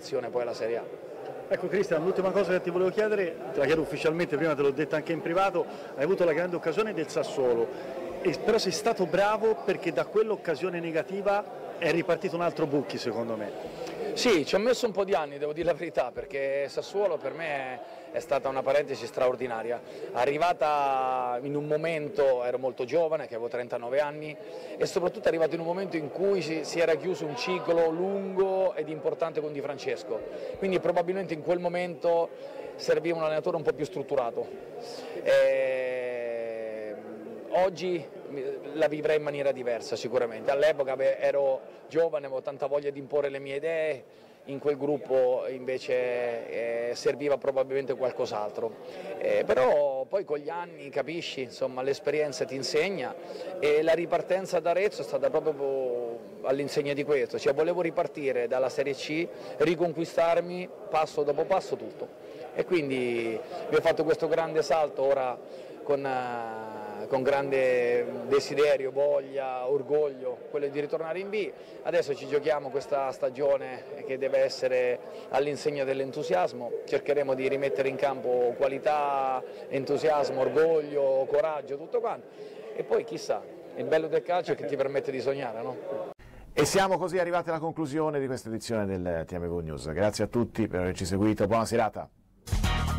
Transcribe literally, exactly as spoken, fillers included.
promozione poi alla Serie A. Ecco Cristian, l'ultima cosa che ti volevo chiedere, te la chiedo ufficialmente, prima te l'ho detta anche in privato, hai avuto la grande occasione del Sassuolo, e però sei stato bravo perché da quell'occasione negativa è ripartito un altro Bucchi secondo me. Sì, ci ho messo un po' di anni, devo dire la verità, perché Sassuolo per me è stata una parentesi straordinaria. Arrivata in un momento, ero molto giovane, che avevo trentanove anni, e soprattutto è arrivato in un momento in cui si, si era chiuso un ciclo lungo ed importante con Di Francesco. Quindi probabilmente in quel momento serviva un allenatore un po' più strutturato. E oggi la vivrei in maniera diversa sicuramente. All'epoca ero giovane, avevo tanta voglia di imporre le mie idee, in quel gruppo invece eh, serviva probabilmente qualcos'altro. Eh, però poi con gli anni capisci, insomma, l'esperienza ti insegna, e la ripartenza da Arezzo è stata proprio all'insegna di questo, cioè volevo ripartire dalla Serie C, riconquistarmi passo dopo passo tutto, e quindi vi ho fatto questo grande salto ora con... Uh, con grande desiderio, voglia, orgoglio, quello di ritornare in B. Adesso ci giochiamo questa stagione che deve essere all'insegna dell'entusiasmo, cercheremo di rimettere in campo qualità, entusiasmo, orgoglio, coraggio, tutto quanto, e poi chissà, il bello del calcio è che ti permette di sognare, no? E siamo così arrivati alla conclusione di questa edizione del T M V News. Grazie a tutti per averci seguito, buona serata.